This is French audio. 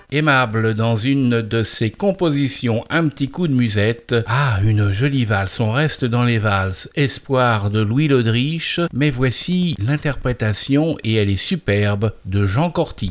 aimable dans une de ses compositions Un petit coup de musette. Ah, une jolie valse, on reste dans les valses. Espoir de Louis Ledriche, mais voici l'interprétation, et elle est superbe, de Jean Corty.